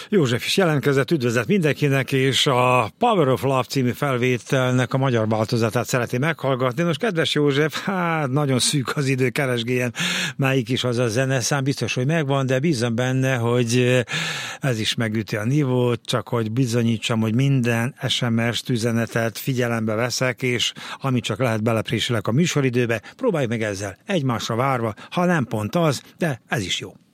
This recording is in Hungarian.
József is jelentkezett, üdvözlet mindenkinek, és a Power of Love című felvételnek a magyar változatát szereti meghallgatni. Most kedves József, hát nagyon szűk az idő, keresgélyen melyik is az a zeneszám, biztos, hogy megvan, de bízom benne, hogy ez is megüti a nívót, csak hogy bizonyítsam, hogy minden SMS üzenetet figyelembe veszek, és amit csak lehet belepréselek a műsoridőbe, próbáljuk meg ezzel egymásra várva, ha nem pont az, de ez is jó.